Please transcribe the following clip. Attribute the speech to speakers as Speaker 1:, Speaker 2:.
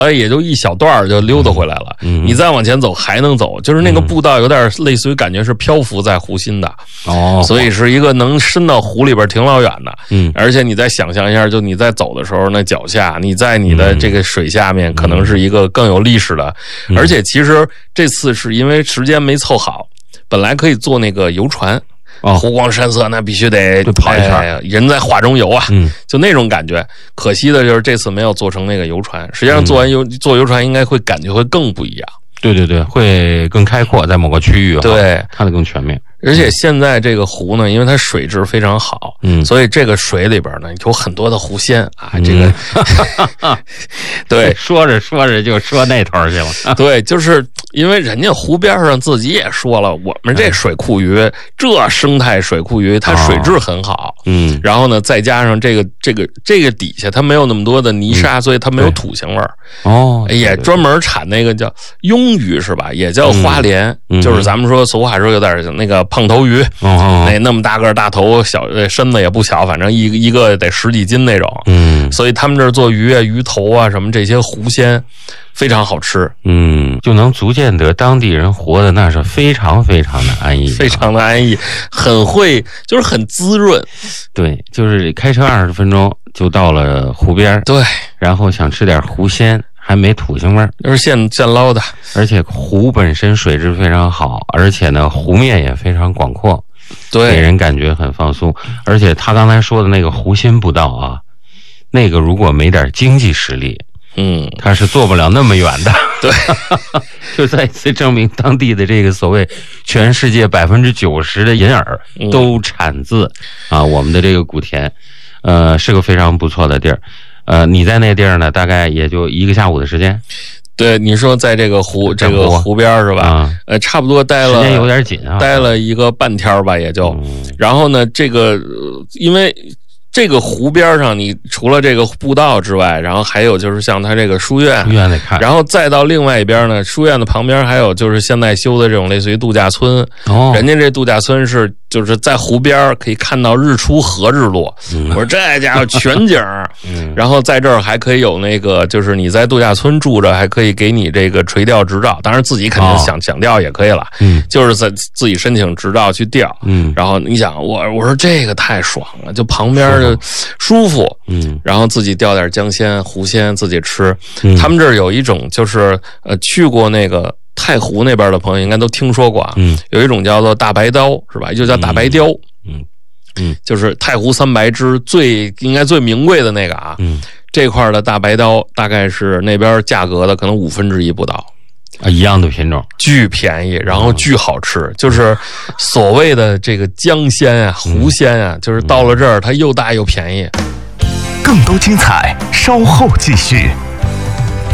Speaker 1: 也就一小段就溜达回来了。你再往前走还能走，就是那个步道有点类似于感觉是漂浮在湖心的。所以是一个能伸到湖里边挺老远的。而且你再想象一下，就你在走的时候，那脚下，你在你的这个水下面，可能是一个更有历史的。而且其实这次是因为时间没凑好，本来可以坐那个游船。湖光山色，那必须得
Speaker 2: 跑一圈，
Speaker 1: 人在画中游啊，就那种感觉。可惜的就是这次没有做成那个游船，实际上坐游船应该会感觉会更不一样。
Speaker 2: 对，会更开阔，在某个区域，
Speaker 1: 对，
Speaker 2: 看得更全面。
Speaker 1: 而且现在这个湖呢，因为它水质非常好，所以这个水里边呢有很多的湖鲜啊。这个，对，
Speaker 2: 说着就说那头去了。
Speaker 1: 对，就是因为人家湖边上自己也说了，我们这水库鱼，这生态水库鱼，它水质很好。然后呢，再加上这个底下它没有那么多的泥沙，所以它没有土腥味儿。也专门产那个叫鳙鱼是吧？也叫花鲢，就是咱们说俗话说有点那个胖头鱼，那么大个大头，小身子也不小，反正一个得10几斤那种。所以他们这儿做鱼啊、鱼头啊什么这些湖鲜非常好吃。
Speaker 2: 就能足见得当地人活的那是非常非常的安逸，
Speaker 1: 非常的安逸，很会，就是很滋润。
Speaker 2: 对，就是开车20分钟就到了湖边。
Speaker 1: 对，
Speaker 2: 然后想吃点湖鲜，还没土腥味儿，
Speaker 1: 就是现捞的。
Speaker 2: 而且湖本身水质非常好，而且呢湖面也非常广阔，
Speaker 1: 对，
Speaker 2: 给人感觉很放松。而且他刚才说的那个湖心步道啊，那个如果没点经济实力，他是做不了那么远的。
Speaker 1: 对，
Speaker 2: 就再次证明当地的这个所谓全世界90%的银耳都产自我们的这个古田，是个非常不错的地儿。你在那地儿呢，大概也就1个下午的时间。
Speaker 1: 对，你说在这个湖边是吧？差不多待了，
Speaker 2: 时间有点紧啊，
Speaker 1: 待了一个半天吧，也就。然后呢，这个因为这个湖边上，你除了这个步道之外，然后还有就是像它这个书院
Speaker 2: 得看，
Speaker 1: 然后再到另外一边呢，书院的旁边还有就是现在修的这种类似于度假村。人家这度假村是就是在湖边可以看到日出和日落。我说这家伙全景。然后在这儿还可以有那个，就是你在度假村住着，还可以给你这个垂钓执照，当然自己肯定想钓也可以了。就是在自己申请执照去钓。然后你想我说这个太爽了，就旁边就舒服。然后自己钓点江鲜、湖鲜自己吃。他们这儿有一种就是去过那个太湖那边的朋友应该都听说过啊。有一种叫做大白刀是吧？就叫大白鲷。就是太湖3白之应该最名贵的那个啊。这块的大白鲷大概是那边价格的可能1/5不到。
Speaker 2: 一样的品种，
Speaker 1: 巨便宜，然后巨好吃。就是所谓的这个江鲜啊、湖鲜啊，就是到了这儿它又大又便宜。
Speaker 3: 更多精彩稍后继续。